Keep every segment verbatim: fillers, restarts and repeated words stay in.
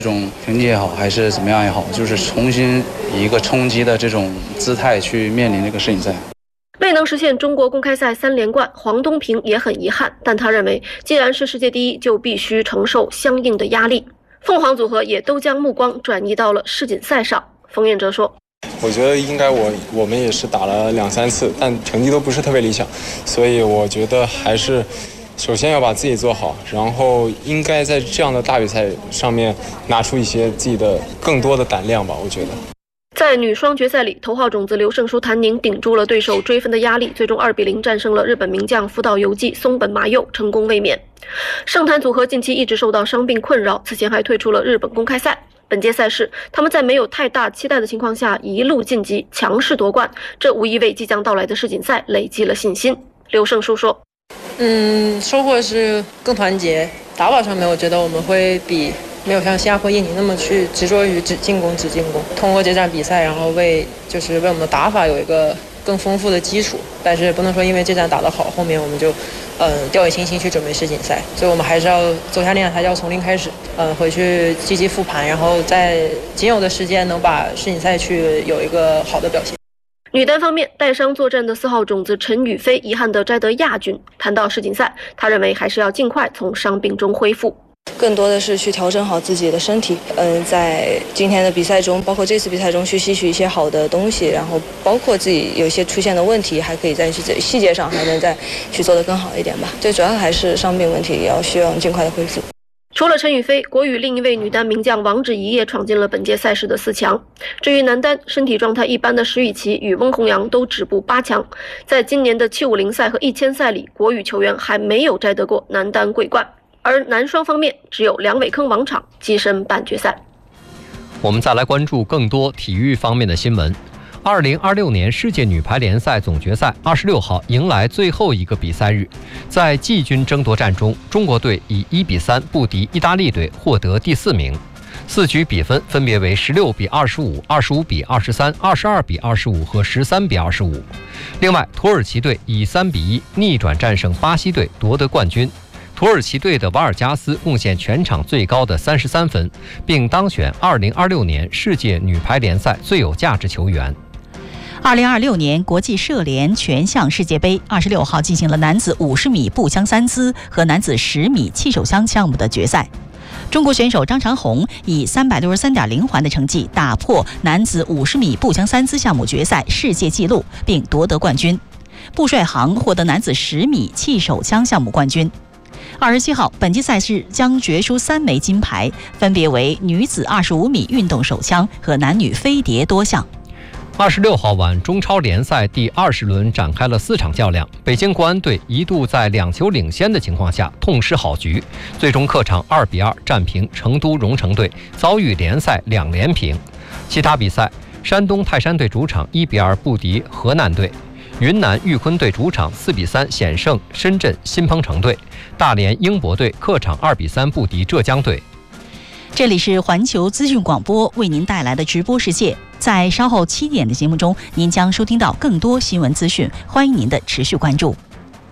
这种成绩也好，还是怎么样也好，就是重新以一个冲击的这种姿态去面临这个世锦赛。 未能实现中国公开赛三连冠，黄东萍也很遗憾，但他认为，既然是世界第一，就必须承受相应的压力。凤凰组合也都将目光转移到了世锦赛上。冯彦哲说：“ 我觉得应该我我们也是打了两三次，但成绩都不是特别理想，所以我觉得还是首先要把自己做好，然后应该在这样的大比赛上面拿出一些自己的更多的胆量吧，我觉得。” 在女双决赛里，头号种子刘胜书谭宁顶住了对手追分的压力，最终二比零战胜了日本名将福岛由纪、松本麻佑，成功卫冕。盛谭组合近期一直受到伤病困扰，此前还退出了日本公开赛。本届赛事，他们在没有太大期待的情况下一路晋级，强势夺冠，这无疑为即将到来的世锦赛累积了信心。刘胜书说：“ 嗯，收获是更团结。打法上面，我觉得我们会比。”没有像新加坡、印尼那么去执着于只进攻、只进攻。通过这场比赛，然后为就是为我们的打法有一个更丰富的基础。但是不能说因为这场打得好，后面我们就呃掉以轻心去准备世锦赛。所以我们还是要走下练，还是要从零开始，呃回去积极复盘，然后在仅有的时间能把世锦赛去有一个好的表现。 女单方面，带伤作战的四号种子陈雨菲遗憾地摘得亚军。谈到世锦赛，她认为还是要尽快从伤病中恢复。 更多的是去调整好自己的身体，嗯，在今天的比赛中，包括这次比赛中去吸取一些好的东西，然后包括自己有一些出现的问题，还可以在细节上还能再去做得更好一点吧。最主要还是伤病问题，要需要尽快的恢复。 除了陈雨菲，国羽另一位女单名将王芷怡也闯进了本届赛事的四强。至于男单，身体状态一般的石宇奇与翁宏阳都止步八强。在今年的七五零赛和一千赛里，国羽球员还没有摘得过男单桂冠。而男双方面，只有梁伟铿王昶跻身半决赛。 我们再来关注更多体育方面的新闻。二零二六年世界女排联赛总决赛二十六号迎来最后一个比赛日，在季军争夺战中，中国队以一比三不敌意大利队，获得第四名。四局比分分别为十六比二十五、二十五比二十三、二十二比二十五和十三比二十五。另外，土耳其队以三比一逆转战胜巴西队，夺得冠军。土耳其队的瓦尔加斯贡献全场最高的三十三分，并当选二零二六年世界女排联赛最有价值球员。 二零二六年国际射联全项世界杯二十六号进行了男子五十米步枪三姿和男子十米气手枪项目的决赛。中国选手张长虹以三百六十三点零环的成绩打破男子五十米步枪三姿项目决赛世界纪录，并夺得冠军。布帅航获得男子十米气手枪项目冠军。二十七号，本届赛事将决出三枚金牌，分别为女子二十五米运动手枪和男女飞碟多项。 二十六号晚，中超联赛第二十轮展开了四场较量。北京国安队一度在两球领先的情况下痛失好局，最终客场二比二战平成都蓉城队，遭遇联赛两连平。其他比赛，山东泰山队主场一比二不敌河南队。云南玉坤队主场四比三险胜深圳新鹏城队，大连英博队客场二比三不敌浙江队。 这里是环球资讯广播为您带来的直播世界，在稍后七点的节目中，您将收听到更多新闻资讯，欢迎您的持续关注。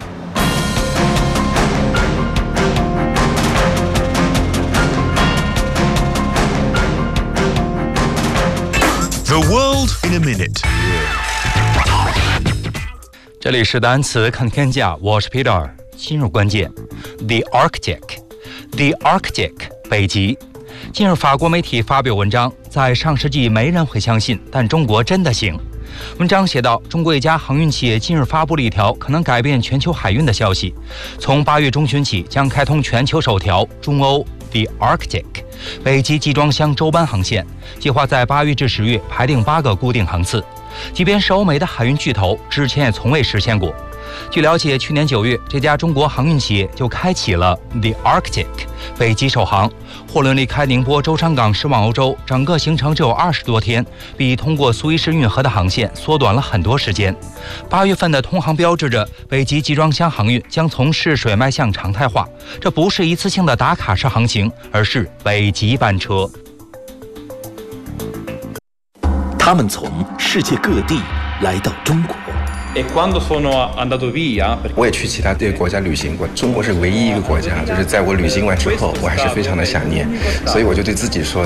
The world in a minute。 这里是单词看天下，我是 Peter。进入关键 ，The Arctic，The Arctic， 北极。近日，法国媒体发表文章，在上世纪没人会相信，但中国真的行。文章写道，中国一家航运企业近日发布了一条可能改变全球海运的消息，从八月中旬起将开通全球首条中欧 The Arctic 北极集装箱周班航线，计划在八月至十月排定八个固定航次。即便是欧美的海运巨头，之前也从未实现过。据了解，去年九月，这家中国航运企业就开启了 The Arctic 北极首航，货轮离开宁波舟山港驶往欧洲，整个行程只有二十多天，比通过苏伊士运河的航线缩短了很多时间。八月份的通航标志着北极集装箱航运将从试水迈向常态化，这不是一次性的打卡式航行，而是北极班车。 他们从世界各地来到中国。 我也去其他的国家旅行过，中国是唯一一个国家，就是在我旅行完之后，我还是非常的想念，所以我就对自己说，